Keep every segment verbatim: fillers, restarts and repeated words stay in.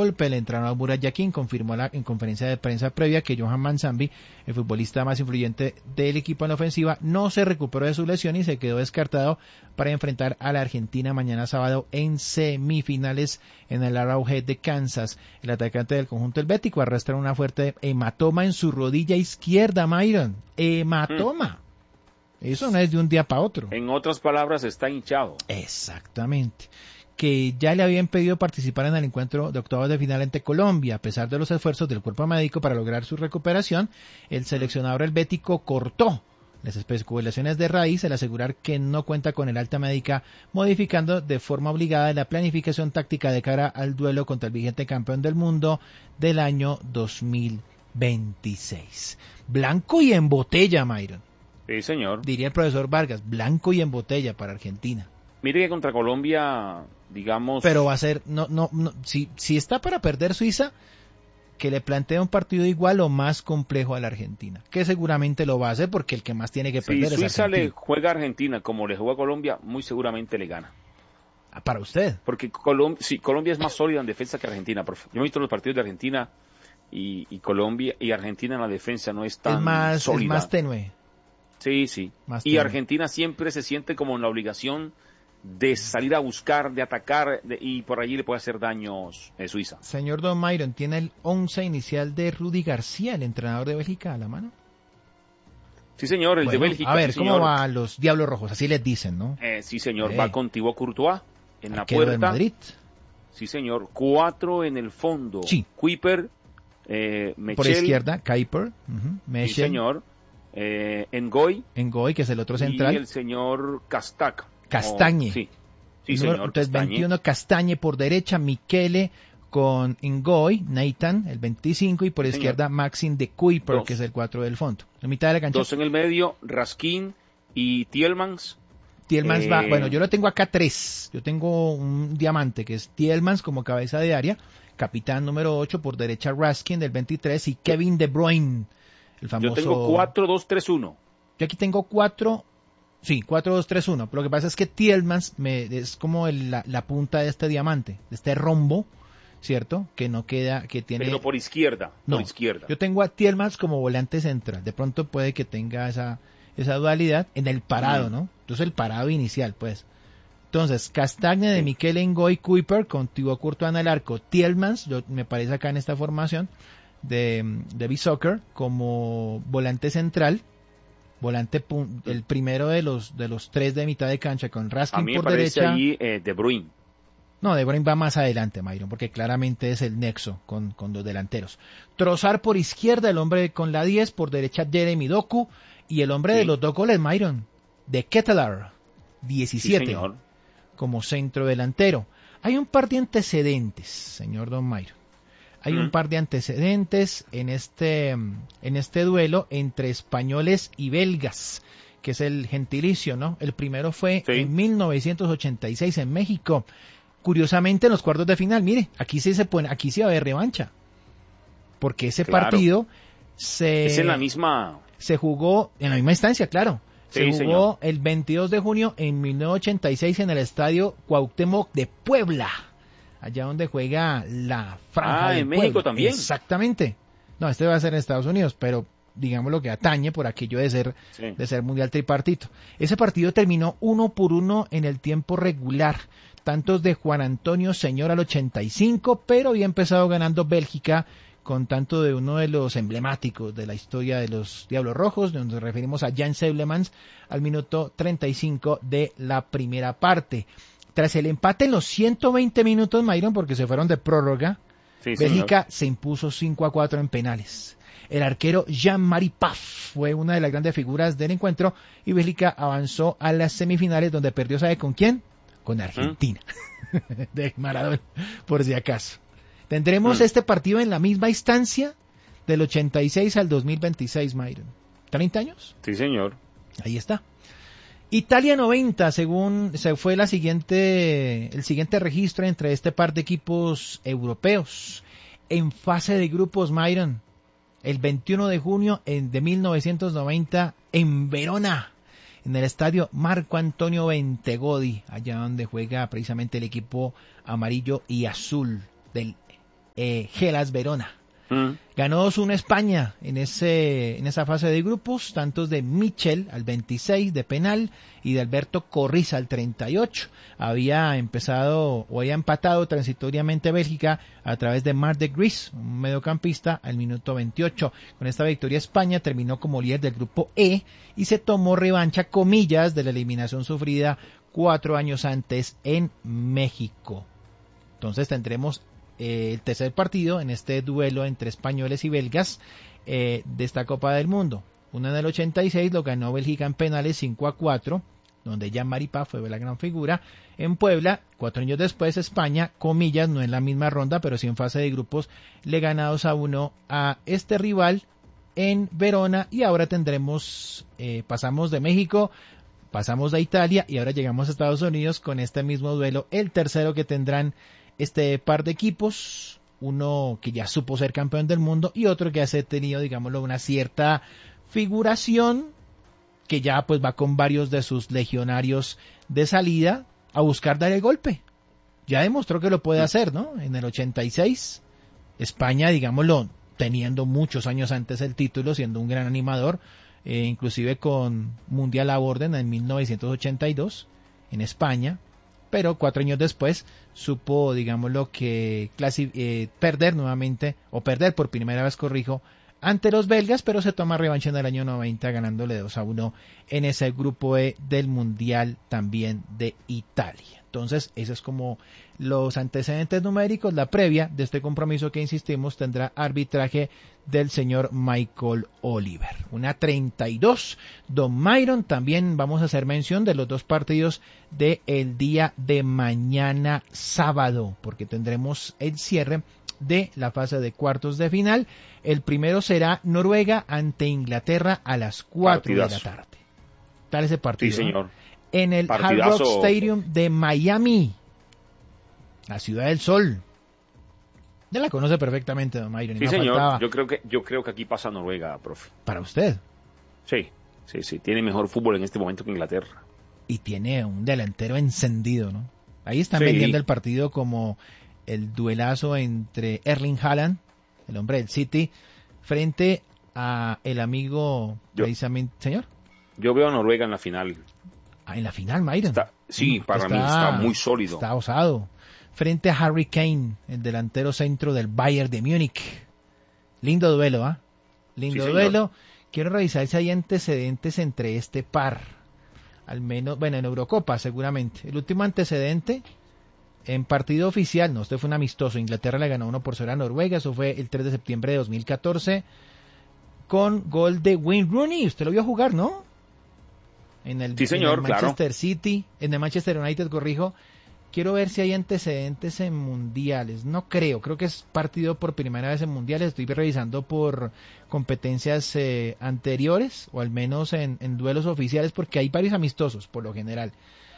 golpe. El entrenador Murat Yakin confirmó la, en conferencia de prensa previa que Johan Manzambi, el futbolista más influyente del equipo en la ofensiva, no se recuperó de su lesión y se quedó descartado para enfrentar a la Argentina mañana sábado en semifinales en el Arrowhead de Kansas. El atacante del conjunto helvético arrastra una fuerte hematoma en su rodilla izquierda, Myron. Hematoma. Mm. Eso no es de un día para otro. En otras palabras, está hinchado. Exactamente. Que ya le habían pedido participar en el encuentro de octavos de final ante Colombia. A pesar de los esfuerzos del cuerpo médico para lograr su recuperación, el seleccionador helvético cortó las especulaciones de raíz al asegurar que no cuenta con el alta médica, modificando de forma obligada la planificación táctica de cara al duelo contra el vigente campeón del mundo del año dos mil veintiséis. Blanco y en botella, Myron. Sí, señor. Diría el profesor Vargas, blanco y en botella para Argentina. Mire que contra Colombia, digamos... Pero va a ser, no, no, no si, si está para perder Suiza, que le plantea un partido igual o más complejo a la Argentina, que seguramente lo va a hacer porque el que más tiene que perder si es Argentina. Si Suiza le juega a Argentina como le juega a Colombia, muy seguramente le gana. Ah, para usted. Porque Colom sí, Colombia es más sólida en defensa que Argentina. Yo he visto los partidos de Argentina y, y Colombia, y Argentina en la defensa no es tan es más, sólida. Es más tenue. Sí, sí. Más y tenue. Argentina siempre se siente como en la obligación de salir a buscar, de atacar, de, y por allí le puede hacer daños a eh, Suiza. Señor Don Myron, ¿tiene el once inicial de Rudy García, el entrenador de Bélgica, a la mano? Sí, señor, el bueno, de Bélgica. A ver, sí, ¿cómo señor. va los Diablos Rojos? Así les dicen, ¿no? Eh, sí, señor, eh. va con Thibaut Courtois en la Arquero puerta. del Madrid. Sí, señor, cuatro en el fondo. Sí. Kuiper, eh, Mechel. Por izquierda, Kuiper, uh-huh. Mechel. Sí, señor. Eh, Ngoy. Ngoy, que es el otro central. Y el señor Castac. Castañe. Oh, sí, sí el señor. Número, entonces, Castañe. veintiuno Castañe por derecha, Michele con Ngoy, Nathan, el veinticinco, y por sí, izquierda señor. Maxim de Kuiper, Dos. que es el cuatro del fondo. La mitad de la cancha. Dos en el medio, Raskin y Tielmans. Tielmans eh... va, bueno, yo lo tengo acá tres. Yo tengo un diamante que es Tielmans como cabeza de área, capitán número ocho, por derecha Raskin del veintitrés y Kevin De Bruyne, el famoso. Yo tengo cuatro dos tres uno. Yo aquí tengo cuatro, sí, cuatro dos tres uno. Lo que pasa es que Tielmans me, es como el, la, la punta de este diamante, de este rombo, ¿cierto? Que no queda, que tiene... Pero por izquierda, no, por izquierda. Yo tengo a Tielmans como volante central. De pronto puede que tenga esa, esa dualidad en el parado, mm. ¿no? Entonces el parado inicial, pues. Entonces, Castagne de sí. Michel Ngoy, Kuiper, con Thibaut Courtois en el arco, Tielmans, yo, me parece acá en esta formación de, de B-Soccer, como volante central. Volante, el primero de los de los tres de mitad de cancha, con Raskin a mí me por parece derecha. Ahí, eh, De Bruyne. No, De Bruyne va más adelante, Myron, porque claramente es el nexo con, con los delanteros. Trossard por izquierda, el hombre con la diez, por derecha Jeremy Doku, y el hombre sí. de los dos goles, Myron, de Ketelaar, diecisiete, sí, como centro delantero. Hay un par de antecedentes, señor Don Myron. Hay mm. un par de antecedentes en este, en este duelo entre españoles y belgas, que es el gentilicio, ¿no? El primero fue sí. en mil novecientos ochenta y seis en México. Curiosamente en los cuartos de final, mire, aquí sí se pone, aquí sí va a haber revancha. Porque ese claro. partido se... Es en la misma... Se jugó en la misma instancia, claro. Se sí, jugó señor. el veintidós de junio en mil novecientos ochenta y seis en el estadio Cuauhtémoc de Puebla. Allá donde juega la franja Ah, de en Puebla. México también. Exactamente. No, este va a ser en Estados Unidos, pero digamos lo que atañe por aquello de ser, sí. de ser mundial tripartito. Ese partido terminó uno por uno en el tiempo regular. Tantos de Juan Antonio Señor al ochenta y cinco, pero había empezado ganando Bélgica con tanto de uno de los emblemáticos de la historia de los Diablos Rojos, donde nos referimos a Jan Seulemans al minuto treinta y cinco de la primera parte. Tras el empate en los ciento veinte minutos, Myron, porque se fueron de prórroga, sí, Bélgica señor. se impuso cinco a cuatro en penales. El arquero Jean-Marie Pfaff fue una de las grandes figuras del encuentro y Bélgica avanzó a las semifinales donde perdió, ¿sabe con quién? Con Argentina. ¿Mm? De Maradona, por si acaso. Tendremos ¿Mm? este partido en la misma instancia del ochenta y seis al dos mil veintiséis, Myron. ¿treinta años? Sí, señor. Ahí está. Italia noventa, según se fue la siguiente, el siguiente registro entre este par de equipos europeos en fase de grupos, Myron, el veintiuno de junio de mil novecientos noventa en Verona, en el estadio Marco Antonio Bentegodi, allá donde juega precisamente el equipo amarillo y azul del eh, Hellas Verona. Mm. Ganó dos uno España en ese en esa fase de grupos, tantos de Michel al veintiséis de penal y de Alberto Corriza al treinta y ocho. Había empezado o había empatado transitoriamente Bélgica a través de Marc de Gris, un mediocampista, al minuto veintiocho. Con esta victoria España terminó como líder del grupo E y se tomó revancha, comillas, de la eliminación sufrida cuatro años antes en México. Entonces tendremos Eh, el tercer partido en este duelo entre españoles y belgas eh, de esta Copa del Mundo. Uno en el ochenta y seis lo ganó Bélgica en penales cinco a cuatro, donde Jean-Marie Paf fue la gran figura. En Puebla, cuatro años después, España, comillas, no en la misma ronda, pero sí en fase de grupos, le gana dos a uno a este rival en Verona. Y ahora tendremos, eh, pasamos de México, pasamos de Italia y ahora llegamos a Estados Unidos con este mismo duelo, el tercero que tendrán este par de equipos, uno que ya supo ser campeón del mundo y otro que ha tenido, digámoslo, una cierta figuración, que ya pues va con varios de sus legionarios de salida a buscar dar el golpe. Ya demostró que lo puede hacer, ¿no? En el ochenta y seis, España, digámoslo, teniendo muchos años antes el título, siendo un gran animador, eh, inclusive con Mundial a Orden en mil novecientos ochenta y dos en España. Pero cuatro años después supo, digámoslo, que clasi- eh, perder nuevamente, o perder por primera vez, corrijo, ante los belgas, pero se toma revancha en el año noventa ganándole dos a uno en ese grupo E del Mundial también de Italia. Entonces, esos es como los antecedentes numéricos. La previa de este compromiso que, insistimos, tendrá arbitraje del señor Michael Oliver. Una treinta y dos. Don Myron, también vamos a hacer mención de los dos partidos del día de mañana sábado, porque tendremos el cierre de la fase de cuartos de final. El primero será Noruega ante Inglaterra a las cuatro de la tarde. Tal ese partido. Sí, señor. En el Hard Rock Stadium de Miami, la ciudad del sol. Ya la conoce perfectamente, don Myron. Sí, señor. Faltaba. Yo creo que yo creo que aquí pasa Noruega, profe. ¿Para usted? Sí, sí, sí. Tiene mejor fútbol en este momento que Inglaterra. Y tiene un delantero encendido, ¿no? Ahí están sí. vendiendo el partido como el duelazo entre Erling Haaland, el hombre del City, frente a el amigo, yo, precisamente, señor. Yo veo a Noruega en la final. Ah, en la final, Myron. Está, sí, para está, mí está muy sólido. Está osado. Frente a Harry Kane, el delantero centro del Bayern de Múnich. Lindo duelo, ¿ah? ¿eh? Lindo sí, duelo. Quiero revisar si hay antecedentes entre este par. Al menos, bueno, en Eurocopa seguramente. El último antecedente en partido oficial, no, este fue un amistoso. Inglaterra le ganó uno por cero a Noruega. Eso fue el tres de septiembre de dos mil catorce. Con gol de Wayne Rooney. Usted lo vio jugar, ¿no? En el, sí, señor, en el Manchester claro. City, en el Manchester United, corrijo. Quiero ver si hay antecedentes en mundiales. No creo, creo que es partido por primera vez en mundiales. Estoy revisando por competencias eh, anteriores, o al menos en, en duelos oficiales, porque hay varios amistosos, por lo general.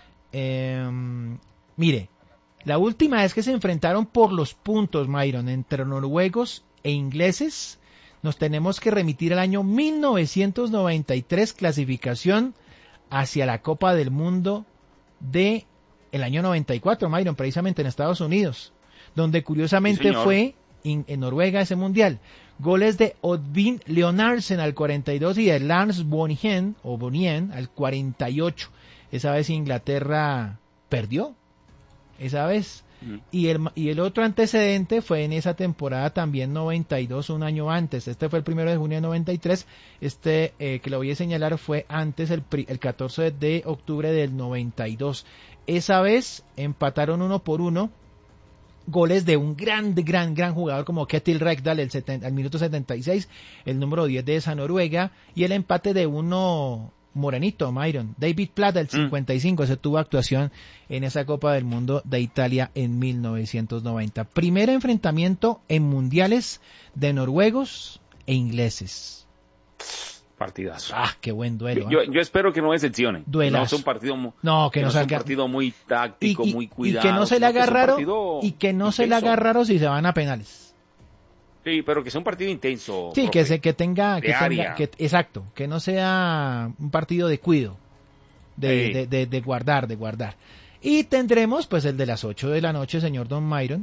Eh, mire, la última vez que se enfrentaron por los puntos, Myron, entre noruegos e ingleses, nos tenemos que remitir al año mil novecientos noventa y tres, clasificación hacia la Copa del Mundo de el año noventa y cuatro, Myron, precisamente en Estados Unidos, donde curiosamente sí, fue en, en Noruega ese mundial. Goles de Oddbjørn Leonardsen al cuarenta y dos y de Lars Bonien, o Bonien al cuarenta y ocho. Esa vez Inglaterra perdió, esa vez. Mm. Y el, y el otro antecedente fue en esa temporada también noventa y dos, un año antes. Este fue el primero de junio de noventa y tres. Este eh, que lo voy a señalar fue antes, el, el catorce de octubre del noventa y dos. Esa vez empataron uno por uno. Goles de un gran, gran, gran jugador como Ketil Rekdal el setenta, al minuto setenta y seis, el número diez de esa Noruega, y el empate de uno morenito, Myron, David Platt el cincuenta y cinco, mm. ese tuvo actuación en esa Copa del Mundo de Italia en mil novecientos noventa. Primer enfrentamiento en mundiales de noruegos e ingleses. Partidazo. Ah, qué buen duelo. Yo, ¿eh? yo espero que no decepcionen. Duelazo. No es un partido, mu- no, que que no no salga... es un partido muy táctico, y, y, muy cuidado. Y que no se le haga raro, y que no intenso. se le haga raro si se van a penales. Sí, pero que sea un partido intenso. Sí, profe, que se que tenga, que de tenga que, exacto, que no sea un partido de cuido, de, sí. de, de, de guardar, de guardar. Y tendremos pues el de las ocho de la noche, señor Don Myron,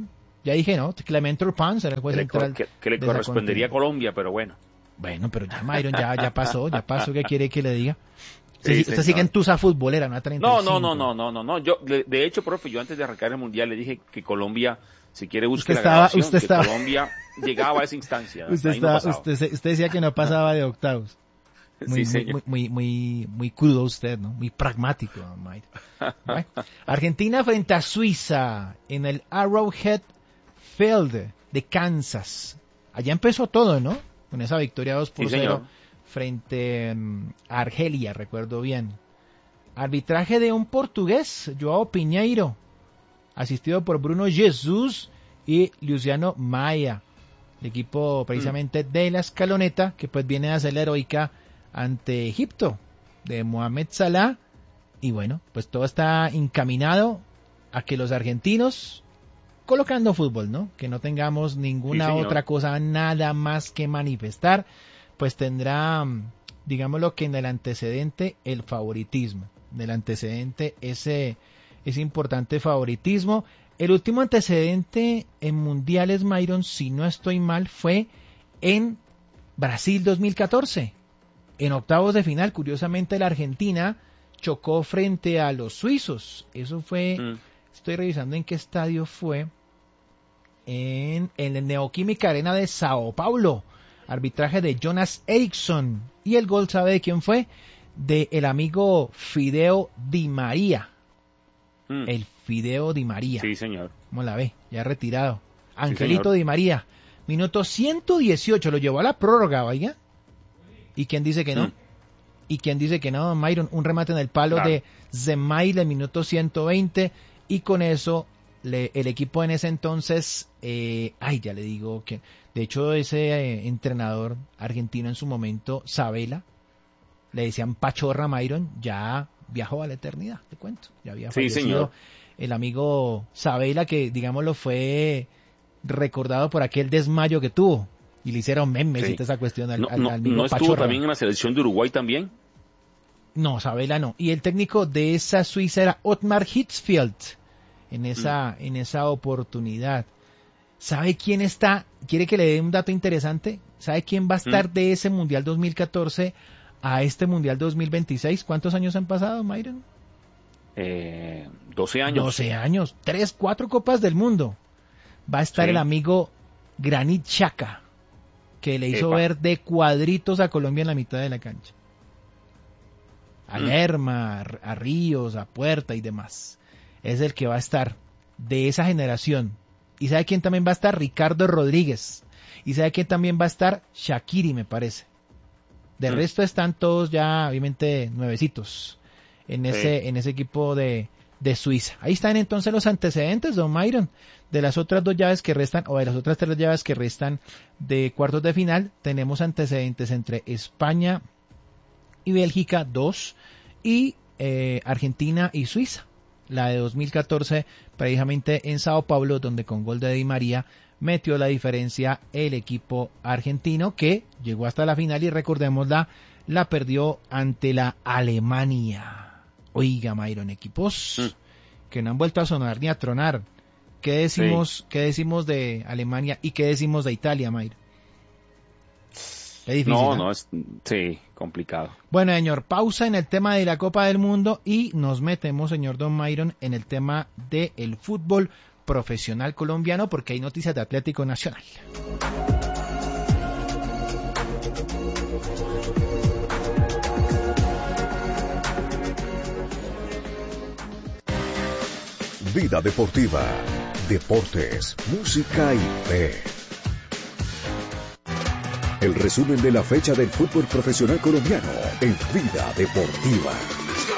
Ya dije, ¿no? Clement Turpin será el juez que central. Le, que, que le correspondería a Colombia, pero bueno. Bueno, pero ya, Myron, ya, ya pasó, ya pasó. ¿Qué quiere que le diga? Sí, usted sigue en Tusa futbolera, no a treinta y cinco. No, no, no, no, no, no. Yo, de hecho, profe, yo antes de arrancar el Mundial le dije que Colombia, si quiere busque la estaba, grabación, usted que estaba... Colombia llegaba a esa instancia. Usted, estaba, no usted, usted decía que no pasaba de octavos. Muy, sí, muy, muy, muy, muy crudo usted, ¿no? Muy pragmático, Mike. Bueno, Argentina frente a Suiza en el Arrowhead Field de Kansas. Allá empezó todo, ¿no? Con esa victoria dos por cero frente um, a Argelia, recuerdo bien. Arbitraje de un portugués, Joao Pinheiro, asistido por Bruno Jesus y Luciano Maia. El equipo precisamente mm. de la Escaloneta, que pues viene a hacer la heroica ante Egipto, de Mohamed Salah. Y bueno, pues todo está encaminado a que los argentinos, colocando fútbol, ¿no? Que no tengamos ninguna sí, otra cosa, nada más que manifestar, pues tendrá, digámoslo que en el antecedente, el favoritismo. En el antecedente, ese, ese importante favoritismo. El último antecedente en mundiales, Myron, si no estoy mal, fue en Brasil dos mil catorce. En octavos de final, curiosamente, la Argentina chocó frente a los suizos. Eso fue, mm. estoy revisando en qué estadio fue, en, en el Neoquímica Arena de Sao Paulo. Arbitraje de Jonas Eriksson. Y el gol, ¿sabe de quién fue? De el amigo Fideo Di María. Mm. El Fideo Di María. Sí, señor. ¿Cómo la ve? Ya retirado. Angelito sí, Di María. Minuto ciento dieciocho. Lo llevó a la prórroga, vaya. ¿Y quién dice que no? Mm. ¿Y quién dice que no, Myron? Un remate en el palo claro. de Zemail en minuto ciento veinte. Y con eso, le, el equipo en ese entonces... Eh, ay, ya le digo que... De hecho, ese eh, entrenador argentino en su momento, Sabela, le decían Pachorra, Myron, ya viajó a la eternidad, te cuento. Ya había sí, fallecido señor. El amigo Sabela, que digámoslo fue recordado por aquel desmayo que tuvo. Y le hicieron memes sí. y toda esa cuestión al, no, al, no, al amigo ¿No estuvo Pachorra. También en la selección de Uruguay también? No, Sabela no. Y el técnico de esa Suiza era Ottmar Hitzfeld en esa, mm. en esa oportunidad. ¿Sabe quién está? ¿Quiere que le dé un dato interesante? ¿Sabe quién va a estar mm. de ese Mundial dos mil catorce a este Mundial dos mil veintiséis? ¿Cuántos años han pasado, Myron? Eh, doce años. doce años. Tres, cuatro copas del mundo. Va a estar sí. el amigo Granit Xhaka, que le hizo Epa. ver de cuadritos a Colombia en la mitad de la cancha. A mm. Lerma, a Ríos, a Puerta y demás. Es el que va a estar de esa generación. ¿Y sabe quién también va a estar? Ricardo Rodríguez. ¿Y sabe quién también va a estar? Shaqiri, me parece. De mm. resto están todos ya, obviamente, nuevecitos en ese, sí. en ese equipo de, de Suiza. Ahí están entonces los antecedentes, don Myron, de las otras dos llaves que restan, o de las otras tres llaves que restan de cuartos de final. Tenemos antecedentes entre España y Bélgica, dos, y eh, Argentina y Suiza. La de dos mil catorce, precisamente en Sao Paulo, donde con gol de Di María metió la diferencia el equipo argentino, que llegó hasta la final y recordémosla, la perdió ante la Alemania. Oiga, Myron, equipos mm. que no han vuelto a sonar ni a tronar. ¿Qué decimos, sí. ¿qué decimos de Alemania y qué decimos de Italia, Myron? Es difícil, no, ¿no? no, es, sí, complicado. Bueno, señor, pausa en el tema de la Copa del Mundo y nos metemos, señor Don Myron, en el tema del fútbol profesional colombiano, porque hay noticias de Atlético Nacional. Vida deportiva, deportes, música y fe. El resumen de la fecha del fútbol profesional colombiano en Vida Deportiva.